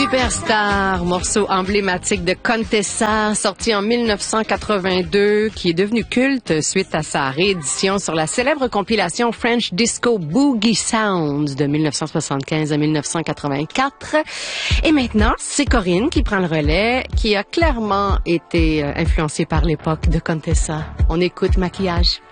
Superstar, morceau emblématique de Contessa, sorti en 1982, qui est devenu culte suite à sa réédition sur la célèbre compilation French Disco Boogie Sounds de 1975 à 1984. Et maintenant, c'est Corinne qui prend le relais, qui a clairement été influencée par l'époque de Contessa. On écoute Maquillage.